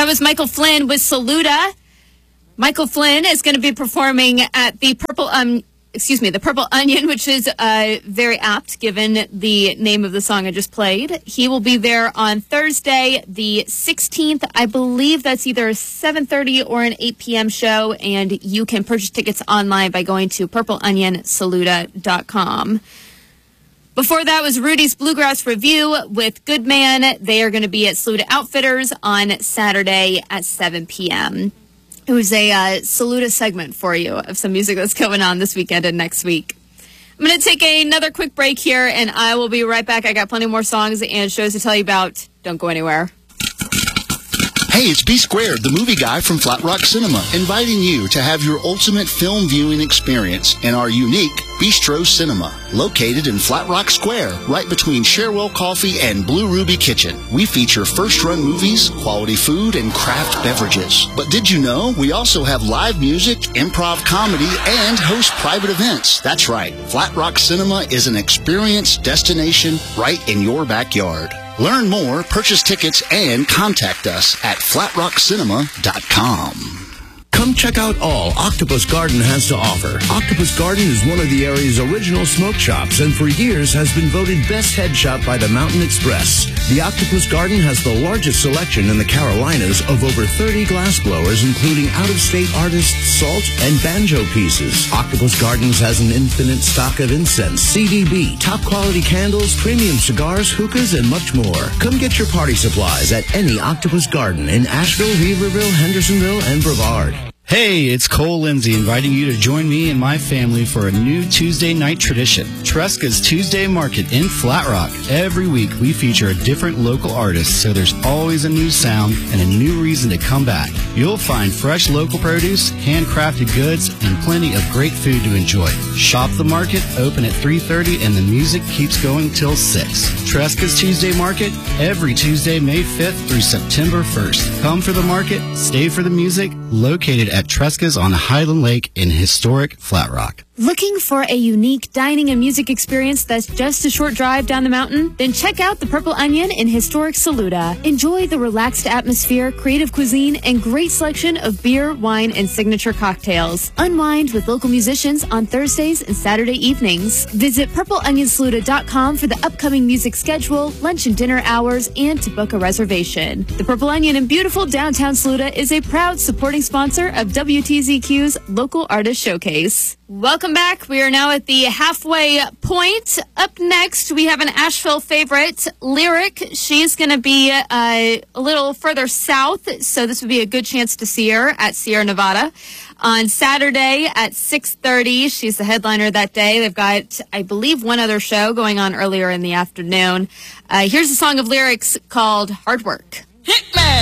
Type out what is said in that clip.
That was Michael Flynn with Saluda. Michael Flynn is going to be performing at the Purple Onion, which is very apt given the name of the song I just played. He will be there on Thursday, the 16th. I believe that's either a 7:30 or an 8 p.m. show, and you can purchase tickets online by going to purpleonionsaluda.com. Before that was Rudy's Bluegrass Review with Goodman. They are going to be at Saluda Outfitters on Saturday at 7 p.m. It was a Saluda segment for you of some music that's going on this weekend and next week. I'm going to take another quick break here, and I will be right back. I got plenty more songs and shows to tell you about. Don't go anywhere. Hey, it's B Squared, the movie guy from Flat Rock Cinema, inviting you to have your ultimate film viewing experience in our unique Bistro Cinema, located in Flat Rock Square, right between Sherwell Coffee and Blue Ruby Kitchen. We feature first-run movies, quality food, and craft beverages. But did you know we also have live music, improv comedy, and host private events? That's right, Flat Rock Cinema is an experience destination right in your backyard. Learn more, purchase tickets, and contact us at flatrockcinema.com. Come check out all Octopus Garden has to offer. Octopus Garden is one of the area's original smoke shops and for years has been voted best head shop by the Mountain Express. The Octopus Garden has the largest selection in the Carolinas of over 30 glass blowers, including out-of-state artists' salt and banjo pieces. Octopus Gardens has an infinite stock of incense, CDB, top-quality candles, premium cigars, hookahs, and much more. Come get your party supplies at any Octopus Garden in Asheville, Weaverville, Hendersonville, and Brevard. Hey, it's Cole Lindsay inviting you to join me and my family for a new Tuesday night tradition, Tresca's Tuesday Market in Flat Rock. Every week we feature a different local artist, so there's always a new sound and a new reason to come back. You'll find fresh local produce, handcrafted goods, and plenty of great food to enjoy. Shop the market, open at 3:30, and the music keeps going till 6. Tresca's Tuesday Market, every Tuesday, May 5th through September 1st. Come for the market, stay for the music, located at Tresca's on Highland Lake in historic Flat Rock. Looking for a unique dining and music experience that's just a short drive down the mountain? Then check out the Purple Onion in historic Saluda. Enjoy the relaxed atmosphere, creative cuisine, and great selection of beer, wine, and signature cocktails. Unwind with local musicians on Thursdays and Saturday evenings. Visit purpleonionsaluda.com for the upcoming music schedule, lunch and dinner hours, and to book a reservation. The Purple Onion in beautiful downtown Saluda is a proud supporting sponsor of WTZQ's Local Artist Showcase. Welcome back. We are now at the halfway point. Up next, we have an Asheville favorite, Lyric. She's going to be a little further south, so this would be a good chance to see her at Sierra Nevada. On Saturday at 6:30, she's the headliner that day. They've got, I believe, one other show going on earlier in the afternoon. Here's a song of Lyrics called Hard Work. Hitman!